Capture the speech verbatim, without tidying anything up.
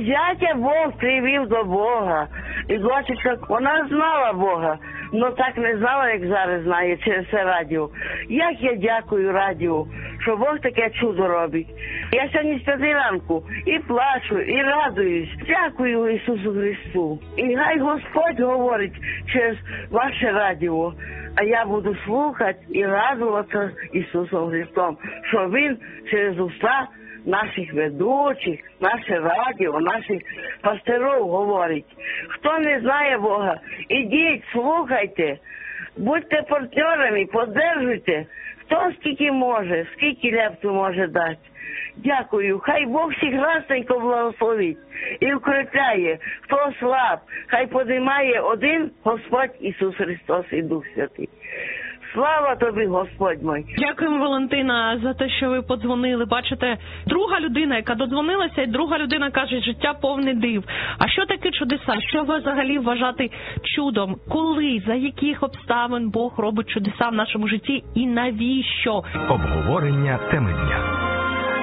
зятя Бог привів до Бога. І дочечка, вона знала Бога, але так не знала, як зараз знає через це радіо. Як я дякую радіо, що Бог таке чудо робить. Я сьогодні з п'яти ранку і плачу, і радуюсь. Дякую Ісусу Христу. І хай Господь говорить через ваше радіо. А я буду слухати і радуватися Ісусом Христом, що Він через уста наших ведучих, наше радіо, наших пасторів говорить. Хто не знає Бога, ідіть, слухайте, будьте партнерами, поддержуйте. Хто скільки може, скільки лепту може дати. Дякую. Хай Бог всіх разненько благословить і укріпляє. Хто слаб, хай подимає один Господь Ісус Христос і Дух Святий. Слава тобі, Господь мой. Дякуємо, Валентина, за те, що ви подзвонили. Бачите, друга людина, яка додзвонилася, і друга людина каже, життя повне див. А що таке чудеса? Що ви взагалі вважати чудом? Коли, за яких обставин Бог робить чудеса в нашому житті і навіщо? Обговорення теми дня.